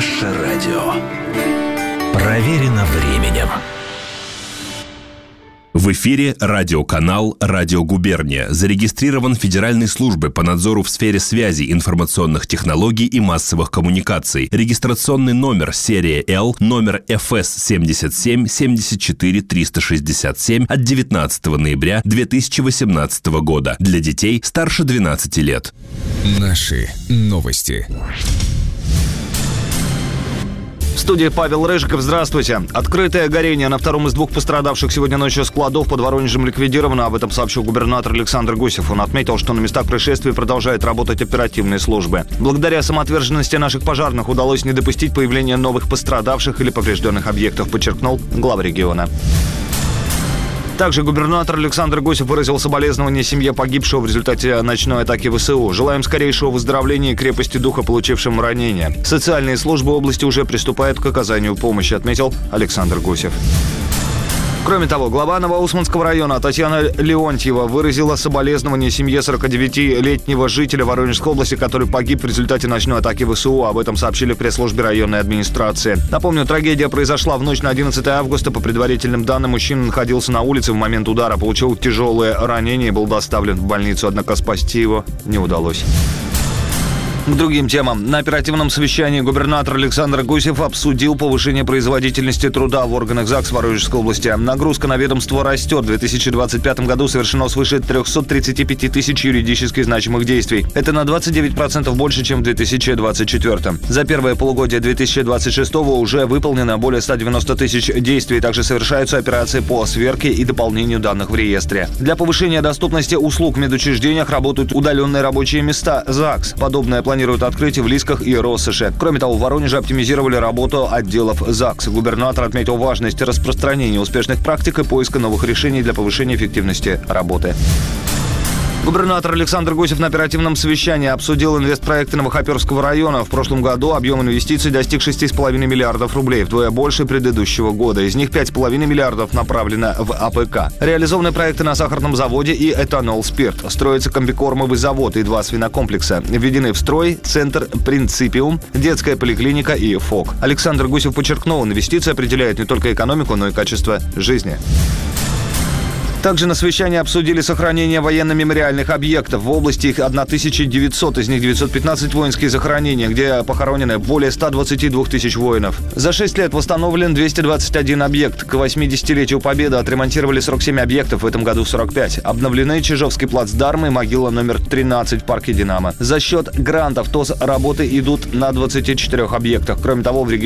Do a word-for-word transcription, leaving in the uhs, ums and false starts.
Наше радио. Проверено временем. В эфире радиоканал «Радио Губерния». Зарегистрирован Федеральной службой по надзору в сфере связи, информационных технологий и массовых коммуникаций. Регистрационный номер серия Л, номер эф эс семьдесят семь семьдесят четыре триста шестьдесят семь от девятнадцатого ноября две тысячи восемнадцатого года. Для детей старше двенадцати лет. Наши новости. В студии Павел Рыжиков. Здравствуйте. Открытое горение на втором из двух пострадавших сегодня ночью складов под Воронежем ликвидировано. Об этом сообщил губернатор Александр Гусев. Он отметил, что на местах происшествия продолжают работать оперативные службы. Благодаря самоотверженности наших пожарных удалось не допустить появления новых пострадавших или поврежденных объектов, подчеркнул глава региона. Также губернатор Александр Гусев выразил соболезнования семье погибшего в результате ночной атаки ВСУ. Желаем скорейшего выздоровления и крепости духа палачевшим ранения. Социальные службы области уже приступают к оказанию помощи, отметил Александр Гусев. Кроме того, глава Новоусманского района Татьяна Леонтьева выразила соболезнования семье сорокадевятилетнего жителя Воронежской области, который погиб в результате ночной атаки ВСУ. Об этом сообщили в пресс-службе районной администрации. Напомню, трагедия произошла в ночь на одиннадцатое августа. По предварительным данным, мужчина находился на улице в момент удара, получил тяжелое ранение и был доставлен в больницу, однако спасти его не удалось. К другим темам. На оперативном совещании губернатор Александр Гусев обсудил повышение производительности труда в органах ЗАГС Воронежской области. Нагрузка на ведомство растет. В две тысячи двадцать пятом году совершено свыше триста тридцать пять тысяч юридически значимых действий. Это на двадцать девять процентов больше, чем в две тысячи двадцать четвёртом. За первое полугодие две тысячи двадцать шестого уже выполнено более ста девяноста тысяч действий. Также совершаются операции по сверке и дополнению данных в реестре. Для повышения доступности услуг в медучреждениях работают удаленные рабочие места ЗАГС. Подобное планируется Планируют открыть в Лисках и Россоши. Кроме того, в Воронеже оптимизировали работу отделов ЗАГС. Губернатор отметил важность распространения успешных практик и поиска новых решений для повышения эффективности работы. Губернатор Александр Гусев на оперативном совещании обсудил инвестпроекты Новохоперского района. В прошлом году объем инвестиций достиг шести с половиной миллиардов рублей, вдвое больше предыдущего года. Из них пять с половиной миллиардов направлено в АПК. Реализованы проекты на сахарном заводе и этанол-спирт. Строится комбикормовый завод и два свинокомплекса. Введены в строй центр «Принципиум», детская поликлиника и ФОК. Александр Гусев подчеркнул, инвестиции определяют не только экономику, но и качество жизни. Также на совещании обсудили сохранение военно-мемориальных объектов. В области их тысяча девятьсот, из них девятьсот пятнадцать воинские захоронения, где похоронены более ста двадцати двух тысяч воинов. За шесть лет восстановлен двести двадцать один объект. К восьмидесятилетию Победы отремонтировали сорок семь объектов, в этом году сорок пять. Обновлены Чижовский плацдарм и могила номер тринадцать в парке «Динамо». За счет грантов ТОЗ работы идут на двадцати четырёх объектах. Кроме того, в регионе